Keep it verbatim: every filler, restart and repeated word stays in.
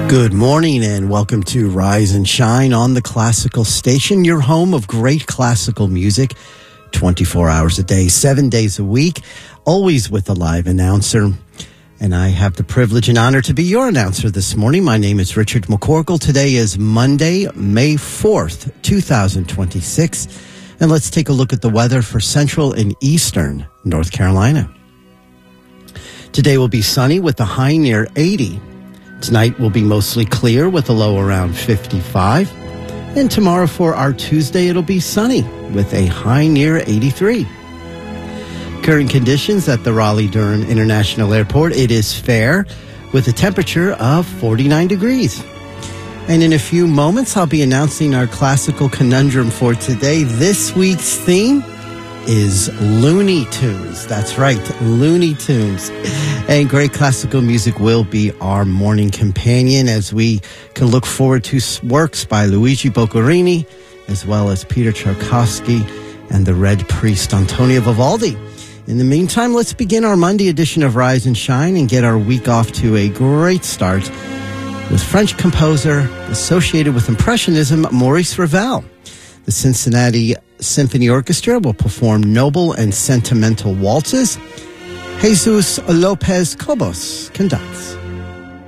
Good morning and welcome to Rise and Shine on the Classical Station, your home of great classical music, twenty-four hours a day, seven days a week, always with a live announcer. And I have the privilege and honor to be your announcer this morning. My name is Richard McCorkle. Today is Monday, May fourth, twenty twenty-six. And let's take a look at the weather for central and eastern North Carolina. Today will be sunny with a high near eighty. Tonight will be mostly clear with a low around fifty-five. And tomorrow for our Tuesday, it'll be sunny with a high near eighty-three. Current conditions at the Raleigh-Durham International Airport, it is fair with a temperature of forty-nine degrees. And in a few moments, I'll be announcing our classical conundrum for today. This week's theme is Looney Tunes. That's right, Looney Tunes. And great classical music will be our morning companion as we can look forward to works by Luigi Boccherini, as well as Peter Tchaikovsky and the Red Priest Antonio Vivaldi. In the meantime, let's begin our Monday edition of Rise and Shine and get our week off to a great start with French composer associated with Impressionism, Maurice Ravel. The Cincinnati Symphony Orchestra will perform noble and sentimental waltzes. Jesus Lopez Cobos conducts.